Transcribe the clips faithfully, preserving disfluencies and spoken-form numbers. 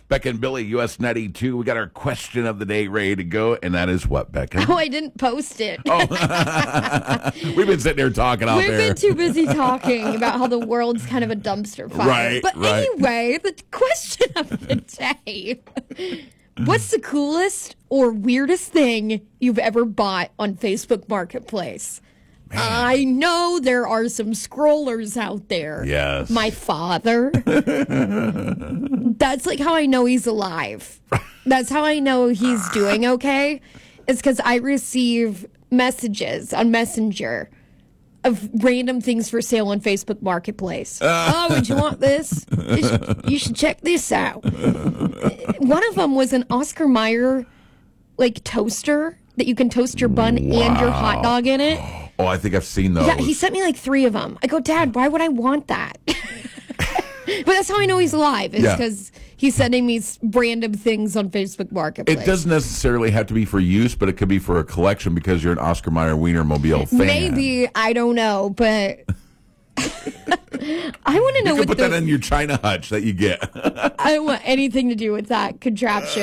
Becca and Billy, U S ninety-two. We got our question of the day ready to go, and that is what, Becca? Oh, I didn't post it. Oh, we've been sitting there talking out We've there. been too busy talking about how the world's kind of a dumpster fire. Right, But right. anyway, the question of the day. What's the coolest or weirdest thing you've ever bought on Facebook Marketplace? Man. I know there are some scrollers out there. Yes. My father. That's like how I know he's alive. That's how I know he's doing okay. It's because I receive messages on Messenger of random things for sale on Facebook Marketplace. Uh. Oh, would you want this? You should, you should check this out. One of them was an Oscar Mayer like toaster that you can toast your bun wow. and your hot dog in it. Oh, I think I've seen those. Yeah, he sent me like three of them. I go, Dad, why would I want that? But that's how I know he's alive, is because yeah. he's sending me random things on Facebook Marketplace. It doesn't necessarily have to be for use, but it could be for a collection because you're an Oscar Mayer Wienermobile fan. Maybe, I don't know, but I want to know you can what put the, that in your China hutch that you get. I don't want anything to do with that contraption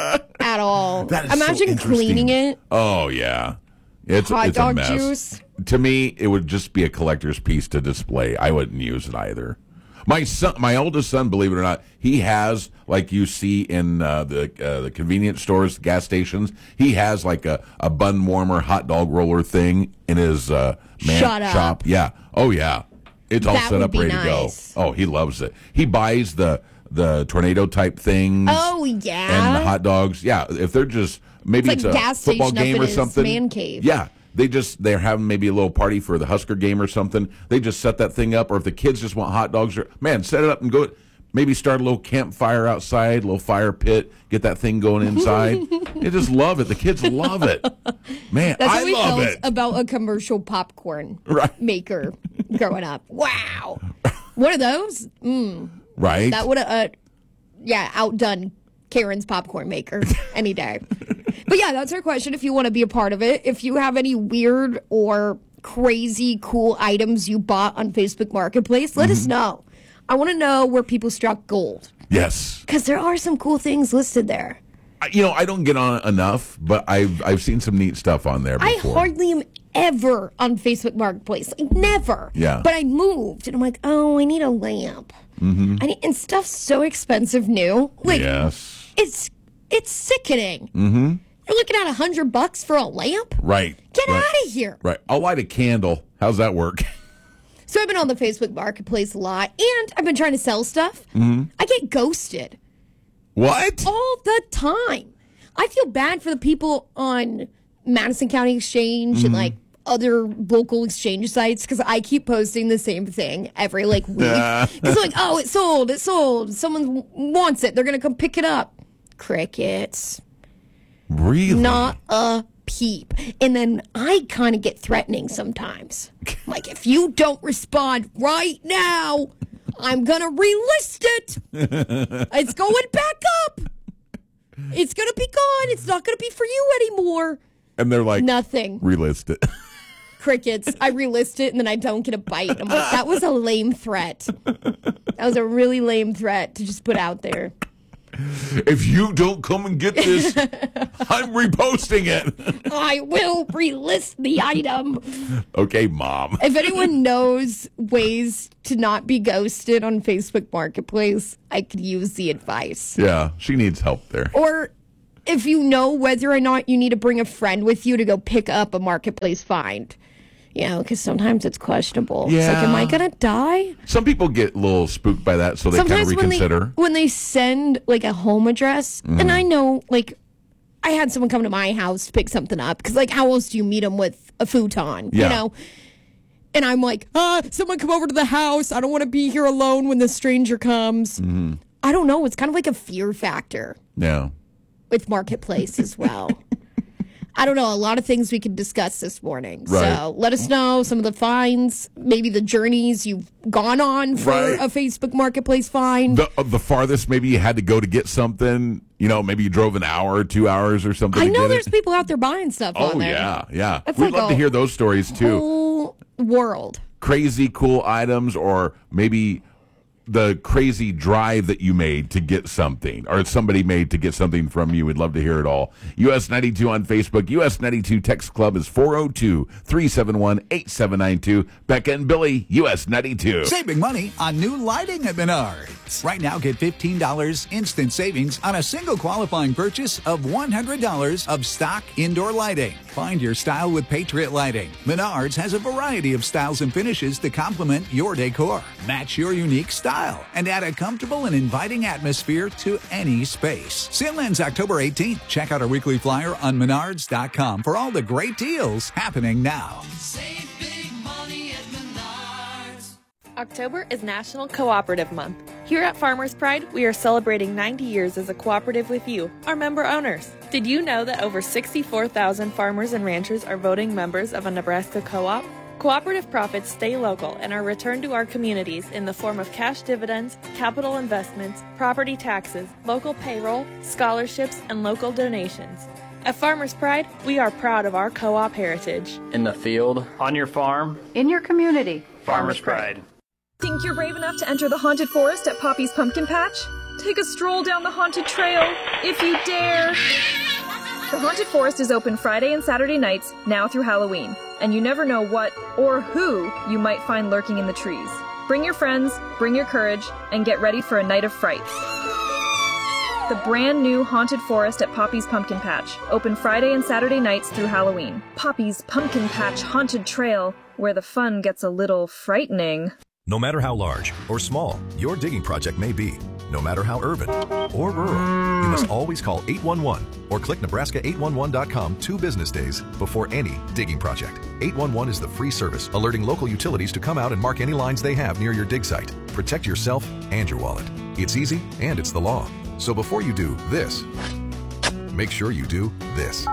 at all. That is Imagine so cleaning it. Oh, yeah. It's, Hot it's dog a mess. juice. To me, it would just be a collector's piece to display. I wouldn't use it either. My son, my oldest son, believe it or not, he has, like you see in uh, the uh, the convenience stores, gas stations, he has like a, a bun warmer, hot dog roller thing in his uh, man Shut up. shop. Yeah. Oh, yeah. It's all That set would up, be ready nice. to go. Oh, he loves it. He buys the the tornado type things. Oh, yeah. And the hot dogs. Yeah. If they're just, maybe It's it's, like a gas football station up game in or his something. man cave. Yeah. They just, they're having maybe a little party for the Husker game or something. They just set that thing up. Or if the kids just want hot dogs, or man, set it up and go. Maybe start a little campfire outside, a little fire pit, get that thing going inside. They just love it. The kids love it. Man, That's I how we love felt it. about a commercial popcorn Right. maker growing up. Wow. One of those? Mm. Right. That would have, uh, yeah, outdone Karen's popcorn maker any day. But yeah, that's our question. If you want to be a part of it, if you have any weird or crazy cool items you bought on Facebook Marketplace, let mm-hmm. us know. I want to know where people struck gold. Yes. Because there are some cool things listed there. You know, I don't get on it enough, but I've I've seen some neat stuff on there before. I hardly am ever on Facebook Marketplace. Like, never. Yeah. But I moved, and I'm like, oh, I need a lamp. Mm-hmm. I need, and stuff's so expensive new. Like, yes. It's, it's sickening. Mm-hmm. You're looking at a hundred bucks for a lamp? Right. Get right. out of here. Right. I'll light a candle. How's that work? So I've been on the Facebook Marketplace a lot, and I've been trying to sell stuff. Mm-hmm. I get ghosted. What? All the time. I feel bad for the people on Madison County Exchange mm-hmm. and like other local exchange sites because I keep posting the same thing every like week. It's like, oh, it sold, it sold. Someone wants it. They're going to come pick it up. Crickets. Really? Not a peep. And then I kind of get threatening sometimes. Like, if you don't respond right now, I'm going to relist it. It's going back up. It's going to be gone. It's not going to be for you anymore. And they're like, nothing. Relist it. Crickets. I relist it and then I don't get a bite. I'm like, that was a lame threat. That was a really lame threat to just put out there. If you don't come and get this, I'm reposting it. I will relist the item. Okay, Mom. If anyone knows ways to not be ghosted on Facebook Marketplace, I could use the advice. Yeah, she needs help there. Or if you know whether or not you need to bring a friend with you to go pick up a Marketplace find. You know, because sometimes it's questionable. Yeah. It's like, am I going to die? Some people get a little spooked by that, so they kind of reconsider. When they, when they send, like, a home address, mm. and I know, like, I had someone come to my house to pick something up, because, like, how else do you meet them with a futon, yeah. you know? And I'm like, ah, someone come over to the house. I don't want to be here alone when the stranger comes. Mm-hmm. I don't know. It's kind of like a fear factor. Yeah. With Marketplace as well. I don't know, a lot of things we could discuss this morning. Right. So let us know some of the finds, maybe the journeys you've gone on for right. a Facebook Marketplace find. The, uh, the farthest maybe you had to go to get something, you know, maybe you drove an hour or two hours or something I to know get there's it. people out there buying stuff oh, on there. yeah, yeah. That's We'd like love to hear those stories, too. Whole world. Crazy cool items or maybe the crazy drive that you made to get something, or somebody made to get something from you. We'd love to hear it all. U S ninety-two on Facebook. U S ninety-two text club is four oh two, three seven one, eight seven nine two. Becca and Billy, U S ninety-two. Saving money on new lighting at Menards. Right now, get fifteen dollars instant savings on a single qualifying purchase of one hundred dollars of stock indoor lighting. Find your style with Patriot Lighting. Menards has a variety of styles and finishes to complement your decor. Match your unique style and add a comfortable and inviting atmosphere to any space. Sale ends October eighteenth. Check out our weekly flyer on menards dot com for all the great deals happening now. Save big money at Menards. October is National Cooperative Month. Here at Farmers Pride, we are celebrating ninety years as a cooperative with you, our member owners. Did you know that over sixty-four thousand farmers and ranchers are voting members of a Nebraska co-op? Cooperative profits stay local and are returned to our communities in the form of cash dividends, capital investments, property taxes, local payroll, scholarships, and local donations. At Farmers Pride, we are proud of our co-op heritage. In the field, on your farm, in your community. Farmers Pride. Think you're brave enough to enter the haunted forest at Poppy's Pumpkin Patch? Take a stroll down the haunted trail, if you dare. The haunted forest is open Friday and Saturday nights, now through Halloween, and you never know what or who you might find lurking in the trees. Bring your friends, bring your courage, and get ready for a night of frights. The brand new Haunted Forest at Poppy's Pumpkin Patch, open Friday and Saturday nights through Halloween. Poppy's Pumpkin Patch Haunted Trail, where the fun gets a little frightening. No matter how large or small your digging project may be, no matter how urban or rural, you must always call eight one one or click Nebraska eight one one dot com two business days before any digging project. eight one one is the free service alerting local utilities to come out and mark any lines they have near your dig site. Protect yourself and your wallet. It's easy and it's the law. So before you do this, make sure you do this.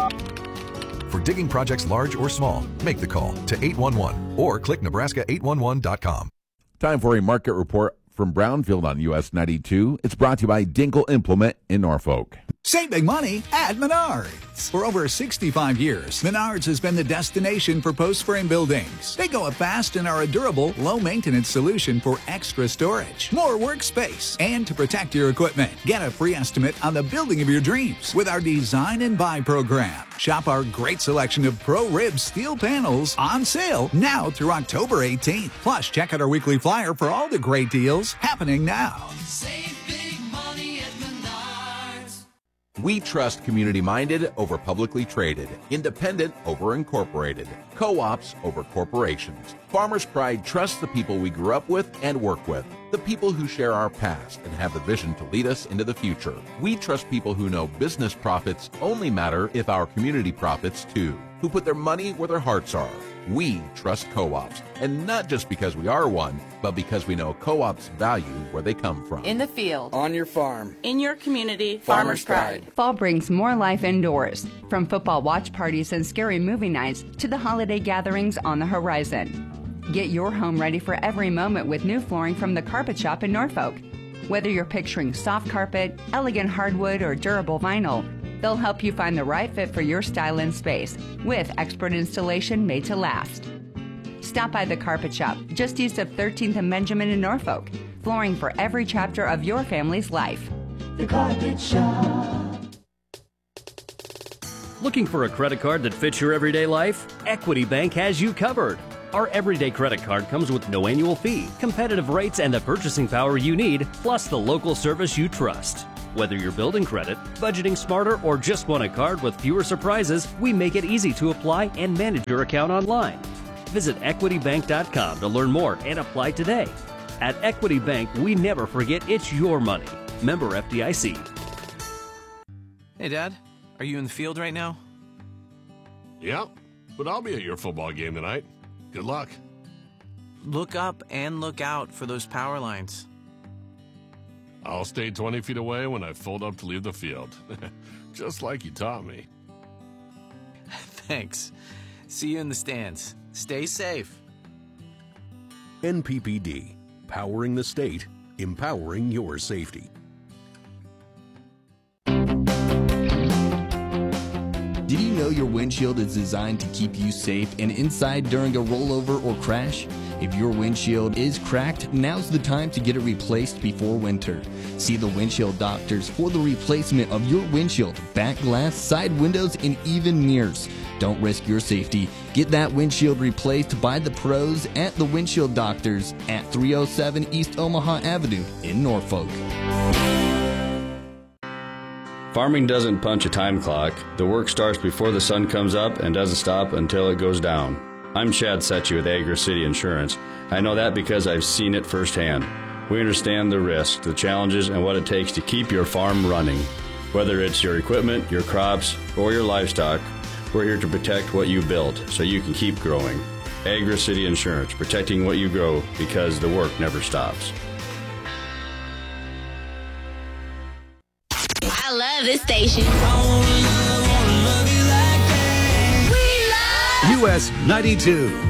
For digging projects large or small, make the call to eight one one or click Nebraska eight one one dot com. Time for a market report from Brownfield on U S ninety-two. It's brought to you by Dinkle Implement in Norfolk. Save big money at Menards. For over sixty-five years, Menards has been the destination for post-frame buildings. They go up fast and are a durable, low-maintenance solution for extra storage, more workspace, and to protect your equipment. Get a free estimate on the building of your dreams with our Design and Buy program. Shop our great selection of Pro-Rib steel panels on sale now through October eighteenth. Plus, check out our weekly flyer for all the great deals happening now. Save big money at Menards. We trust community-minded over publicly traded, independent over incorporated, co-ops over corporations. Farmers Pride trusts the people we grew up with and work with, the people who share our past and have the vision to lead us into the future. We trust people who know business profits only matter if our community profits too, who put their money where their hearts are. We trust co-ops, and not just because we are one, but because we know co-ops value where they come from. In the field, on your farm, In your community, Farmers Pride. fall brings more life indoors, from football watch parties and scary movie nights to the holiday gatherings on the horizon. Get your home ready for every moment with new flooring from the Carpet Shop in Norfolk. Whether you're picturing soft carpet, elegant hardwood, or durable vinyl, they'll help you find the right fit for your style and space with expert installation made to last. Stop by the Carpet Shop just east of thirteenth and Benjamin in Norfolk. Flooring for every chapter of your family's life. The Carpet Shop. Looking for a credit card that fits your everyday life? Equity Bank has you covered. Our everyday credit card comes with no annual fee, competitive rates, and the purchasing power you need, plus the local service you trust. Whether you're building credit, budgeting smarter, or just want a card with fewer surprises, we make it easy to apply and manage your account online. Visit equity bank dot com to learn more and apply today. At Equity Bank, we never forget it's your money. Member F D I C. Hey, Dad. Are you in the field right now? Yeah, but I'll be at your football game tonight. Good luck. Look up and look out for those power lines. I'll stay twenty feet away when I fold up to leave the field. Just like you taught me. Thanks. See you in the stands. Stay safe. N P P D. Powering the state. Empowering your safety. Did you know your windshield is designed to keep you safe and inside during a rollover or crash? If your windshield is cracked, now's the time to get it replaced before winter. See the windshield doctors for the replacement of your windshield, back glass, side windows, and even mirrors. Don't risk your safety. Get that windshield replaced by the pros at the Windshield Doctors at three oh seven East Omaha Avenue in Norfolk. Farming doesn't punch a time clock. The work starts before the sun comes up and doesn't stop until it goes down. I'm Chad Setchy with Agri City Insurance. I know that because I've seen it firsthand. We understand the risks, the challenges, and what it takes to keep your farm running. Whether it's your equipment, your crops, or your livestock, we're here to protect what you built so you can keep growing. Agri City Insurance, protecting what you grow because the work never stops. I love this station. U S ninety-two.